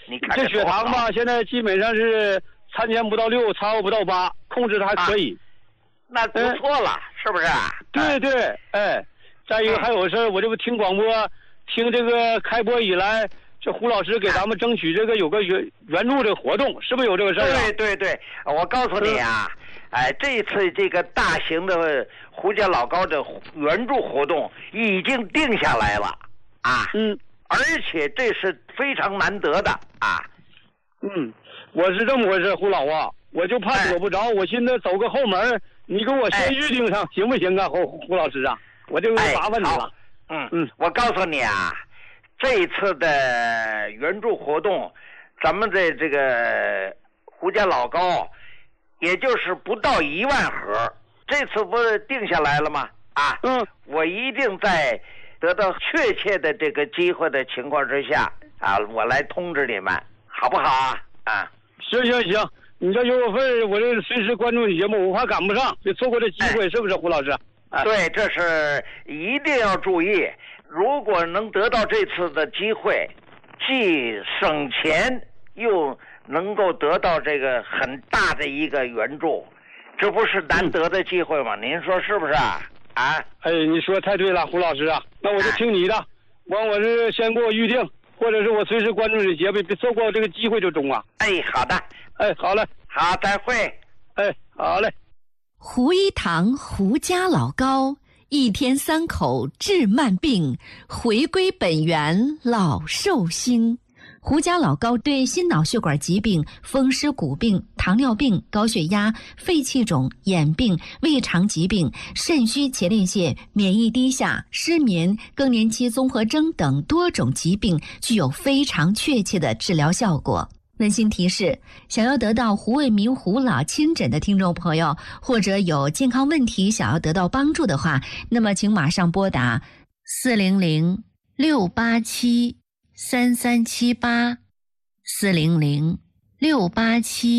你看这血糖吧，现在基本上是3000不到6，超过不到8，控制的还可以。 那不错了，是不是？ 对对，哎，再一个还有事儿，我这不听广播，听这个开播以来，这胡老师给咱们争取这个有个援助的活动，是不是有这个事儿啊？ 对对对，我告诉你啊，这一次这个大型的胡家老高的援助活动已经定下来了啊。而且这是非常难得的啊。 我是这么回事，胡老啊，我就怕躲不着，我寻思走个后门，你给我先预定上，行不行啊，胡老师啊？我就麻烦你了。 我告诉你啊，这一次的援助活动，咱们的这个胡家老高，也就是不到1万盒，这次不是定下来了吗？我一定在得到确切的这个机会的情况之下啊，我来通知你们，好不好啊？ 行，你这有我份，我这随时关注你节目，我怕赶不上，别错过这机会，是不是胡老师？ 对，这是一定要注意。如果能得到这次的机会，既省钱又能够得到这个很大的一个援助，这不是难得的机会吗？您说是不是啊？ 你说太对了，胡老师啊，那我就听你的，我是先给我预定，或者是我随时关注你节目，别错过这个机会就中啊。 好的， 好嘞， 好，再会。 好嘞。 胡一堂胡家老高，1天3口治慢病，回归本源老寿星。胡家老高对心脑血管疾病、风湿骨病、糖尿病、高血压、肺气肿、眼病、胃肠疾病、肾虚前列腺、免疫低下、失眠、更年期综合征等多种疾病具有非常确切的治疗效果。温馨提示，想要得到胡卫民胡老亲诊的听众朋友，或者有健康问题想要得到帮助的话，那么请马上拨打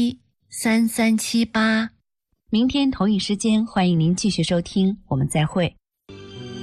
400-687-3378，400-687-3378。明天同一时间，欢迎您继续收听，我们再会。